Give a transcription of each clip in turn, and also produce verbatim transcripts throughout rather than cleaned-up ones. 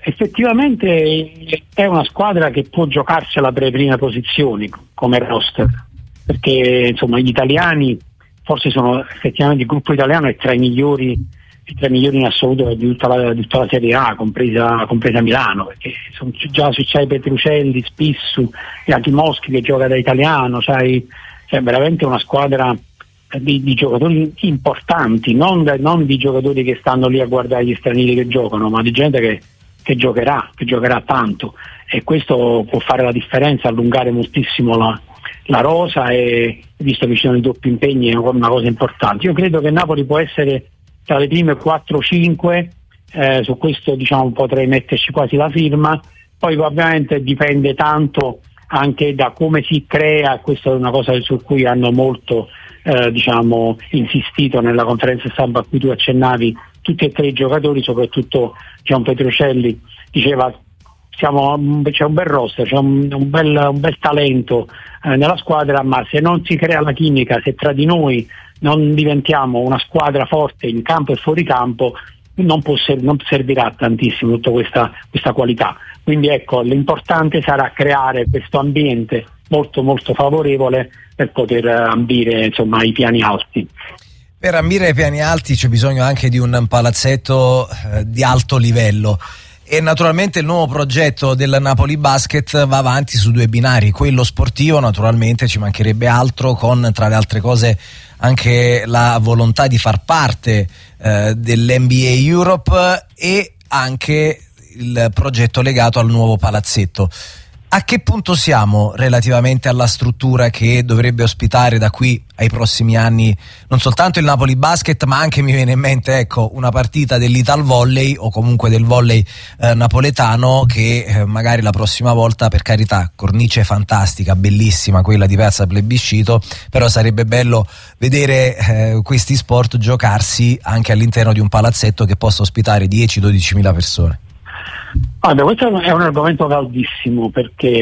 effettivamente è una squadra che può giocarsela per le prime posizioni come roster, perché insomma gli italiani forse sono effettivamente il gruppo italiano è tra i migliori tra i migliori in assoluto di tutta la, di tutta la Serie A, compresa, compresa Milano, perché sono, già se c'hai Petrucelli, Spissu e anche Moschi che gioca da italiano, sai, c'è veramente una squadra di, di giocatori importanti, non, da, non di giocatori che stanno lì a guardare gli stranieri che giocano, ma di gente che, che giocherà, che giocherà tanto, e questo può fare la differenza, allungare moltissimo la, la rosa, e visto che ci sono i doppi impegni è una cosa importante. Io credo che Napoli può essere tra le prime quattro cinque, eh, su questo diciamo potrei metterci quasi la firma, poi ovviamente dipende tanto anche da come si crea, questa è una cosa su cui hanno molto eh, diciamo insistito nella conferenza stampa a cui tu accennavi, tutti e tre i giocatori, soprattutto Gian Petrucelli diceva siamo, c'è un bel roster, c'è un, un, bel, un bel talento eh, nella squadra, ma se non si crea la chimica, se tra di noi non diventiamo una squadra forte in campo e fuori campo, non, può ser- non servirà tantissimo tutta questa, questa qualità. Quindi ecco, l'importante sarà creare questo ambiente molto molto favorevole per poter ambire insomma ai piani alti. Per ambire ai piani alti c'è bisogno anche di un palazzetto eh, di alto livello. E naturalmente il nuovo progetto del Napoli Basket va avanti su due binari, quello sportivo, naturalmente ci mancherebbe altro, con tra le altre cose anche la volontà di far parte eh, dell'N B A Europe, e anche il progetto legato al nuovo palazzetto. A che punto siamo relativamente alla struttura che dovrebbe ospitare da qui ai prossimi anni non soltanto il Napoli Basket, ma anche, mi viene in mente, ecco, una partita dell'Ital Volley o comunque del volley eh, napoletano, che eh, magari la prossima volta, per carità, cornice fantastica, bellissima quella di Piazza Plebiscito, però sarebbe bello vedere eh, questi sport giocarsi anche all'interno di un palazzetto che possa ospitare dieci dodici mila persone. Allora, questo è un argomento caldissimo, perché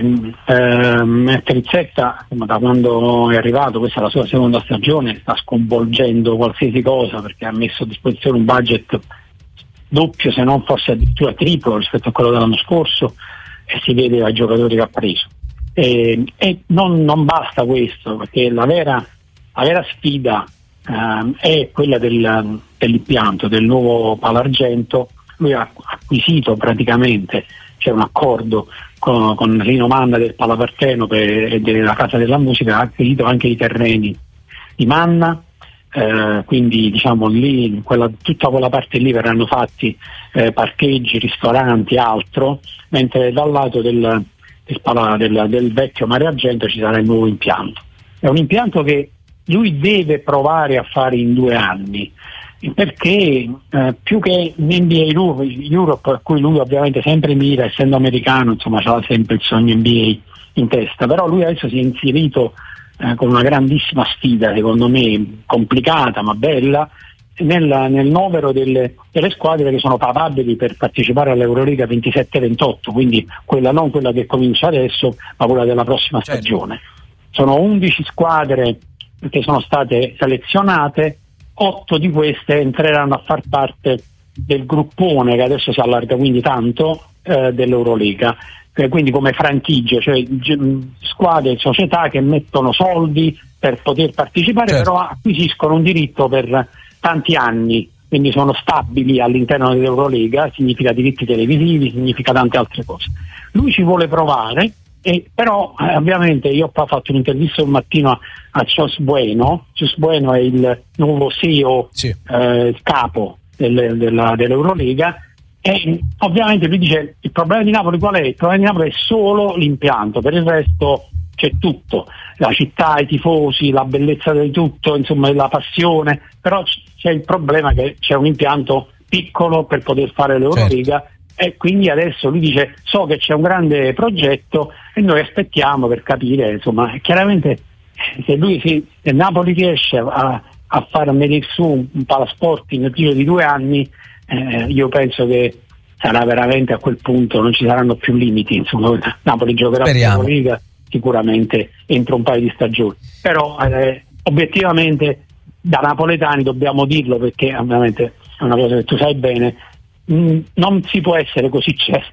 ehm, Trizzetta, da quando è arrivato, questa è la sua seconda stagione, sta sconvolgendo qualsiasi cosa, perché ha messo a disposizione un budget doppio, se non forse addirittura triplo rispetto a quello dell'anno scorso, e si vede ai giocatori che ha preso. E, e non, non basta questo, perché la vera, la vera sfida ehm, è quella del, dell'impianto, del nuovo Palo Argento. Lui ha acquisito praticamente, c'è un accordo con, con Rino Manna del Palapartenope e della Casa della Musica, ha acquisito anche i terreni di Manna, eh, quindi diciamo lì in quella, tutta quella parte lì verranno fatti eh, parcheggi, ristoranti, altro, mentre dal lato del, del, pala, del, del vecchio Mare Argento ci sarà il nuovo impianto. È un impianto che lui deve provare a fare in due anni, perché eh, più che N B A Europe, a cui lui ovviamente sempre mira, essendo americano, insomma c'ha sempre il sogno N B A in testa, però lui adesso si è inserito eh, con una grandissima sfida, secondo me complicata ma bella, nel, nel novero delle, delle squadre che sono papabili per partecipare all'Euroliga ventisette ventotto, quindi quella non quella che comincia adesso, ma quella della prossima stagione. Sono undici squadre che sono state selezionate, otto di queste entreranno a far parte del gruppone che adesso si allarga quindi tanto eh, dell'Euroliga, eh, quindi come franchigie, cioè g- squadre e società che mettono soldi per poter partecipare, certo, però acquisiscono un diritto per tanti anni, quindi sono stabili all'interno dell'Euroliga, significa diritti televisivi, significa tante altre cose. Lui ci vuole provare. E però eh, ovviamente io ho fatto un'intervista un mattino a, a Chos Bueno. Chos Bueno è il nuovo C E O, sì, eh, il capo del, della, dell'Euroliga, e ovviamente lui dice il problema di Napoli qual è? Il problema di Napoli è solo l'impianto, per il resto c'è tutto, la città, i tifosi, la bellezza di tutto, insomma la passione, però c'è il problema che c'è un impianto piccolo per poter fare l'Euroliga, certo. E quindi adesso lui dice so che c'è un grande progetto e noi aspettiamo per capire, insomma, chiaramente se lui si, se Napoli riesce a, a far venire su un, un palasport nel giro di due anni, eh, io penso che sarà veramente, a quel punto non ci saranno più limiti, insomma Napoli giocherà per la Liga sicuramente entro un paio di stagioni, però eh, obiettivamente da napoletani dobbiamo dirlo, perché ovviamente è una cosa che tu sai bene, non si può essere così certi